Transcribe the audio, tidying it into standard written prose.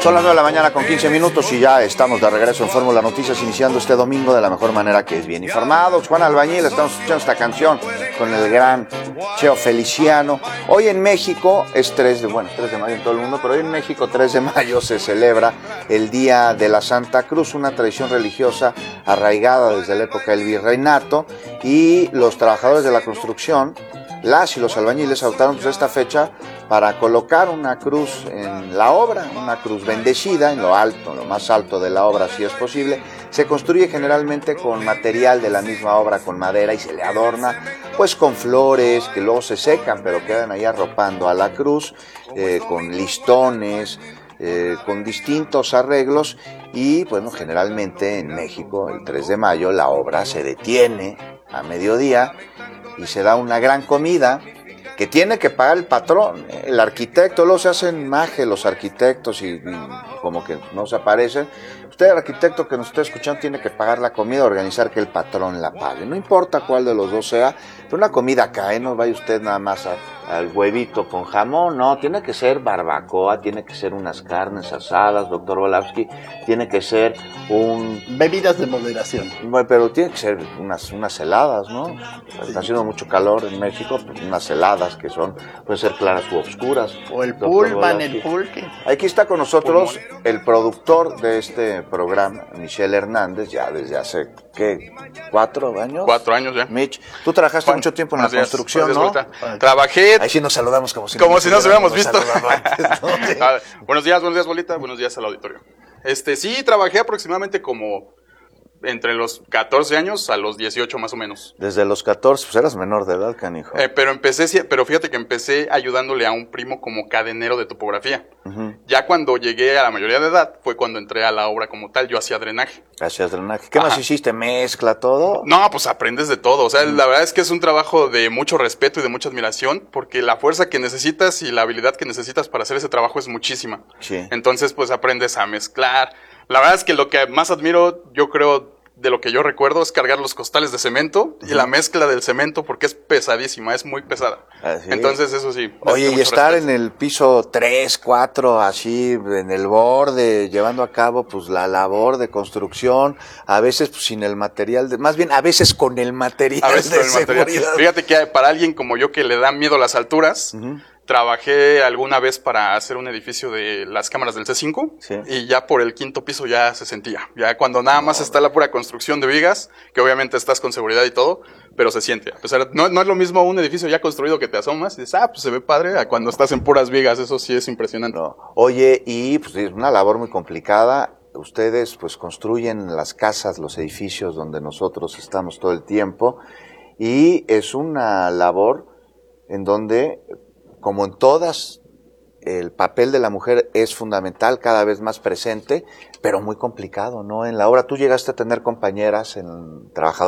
Son las 9 de la mañana con 15 minutos y ya estamos de regreso en Fórmula Noticias, iniciando este domingo de la mejor manera, que es bien informados. Juan Albañil, estamos escuchando esta canción con el gran Cheo Feliciano. Hoy en México es 3 de mayo en todo el mundo, pero hoy en México 3 de mayo se celebra el Día de la Santa Cruz, una tradición religiosa arraigada desde la época del virreinato, y los trabajadores de la construcción, las y los albañiles, adoptaron esta fecha para colocar una cruz en la obra, una cruz bendecida en lo alto, en lo más alto de la obra si es posible. Se construye generalmente con material de la misma obra, con madera, y se le adorna pues con flores que luego se secan pero quedan ahí arropando a la cruz, con listones, con distintos arreglos. Y bueno, generalmente en México el 3 de mayo la obra se detiene a mediodía y se da una gran comida que tiene que pagar el patrón, el arquitecto. Luego se hacen maje los arquitectos y como que no se aparecen. Usted, el arquitecto que nos está escuchando, tiene que pagar la comida, organizar que el patrón la pague. No importa cuál de los dos sea, pero una comida acá, no vaya usted nada más al huevito con jamón, no, tiene que ser barbacoa, tiene que ser unas carnes asadas, doctor Volavsky, tiene que ser bebidas de moderación. Bueno, pero tiene que ser unas heladas, ¿no? Está haciendo mucho calor en México, pues unas heladas que pueden ser claras u obscuras. O el pullman, el pulque. Aquí está con nosotros el productor de este programa, Michelle Hernández, ya desde hace, ¿qué? ¿4 años? 4 años ya. Mitch, tú trabajaste mucho tiempo en la construcción, ¿no? Trabajé. Ahí sí nos saludamos como si nos hubiéramos visto. Antes, ¿no? Sí. Buenos días, Bolita. Buenos días al auditorio. Sí, trabajé aproximadamente como entre los 14 años a los 18 más o menos. Desde los 14, pues eras menor de edad, canijo. Pero fíjate que empecé ayudándole a un primo como cadenero de topografía. Uh-huh. Ya cuando llegué a la mayoría de edad fue cuando entré a la obra como tal. Yo hacía drenaje. Hacías drenaje. ¿Qué más hiciste? ¿Mezcla todo? No, pues aprendes de todo. O sea, la verdad es que es un trabajo de mucho respeto y de mucha admiración, porque la fuerza que necesitas y la habilidad que necesitas para hacer ese trabajo es muchísima. Sí. Entonces, pues aprendes a mezclar. La verdad es que lo que más admiro, yo creo, de lo que yo recuerdo, es cargar los costales de cemento y la mezcla del cemento, porque es pesadísima, es muy pesada. Así. Entonces, eso sí. Oye, y estar respeto en el piso 3, 4, así, en el borde, llevando a cabo pues la labor de construcción, a veces pues, sin el material, más bien a veces con el material de seguridad. Fíjate que para alguien como yo que le da miedo a las alturas, trabajé alguna vez para hacer un edificio de las cámaras del C5, sí, y ya por el 5º piso ya se sentía. Ya cuando nada más está la pura construcción de vigas, que obviamente estás con seguridad y todo, pero se siente. A pesar, no es lo mismo un edificio ya construido que te asomas y dices, pues se ve padre, a cuando estás en puras vigas. Eso sí es impresionante. No. Oye, y pues es una labor muy complicada. Ustedes pues construyen las casas, los edificios donde nosotros estamos todo el tiempo, y es una labor en donde, como en todas, el papel de la mujer es fundamental, cada vez más presente, pero muy complicado, ¿no? En la obra, ¿tú llegaste a tener compañeras, trabajadoras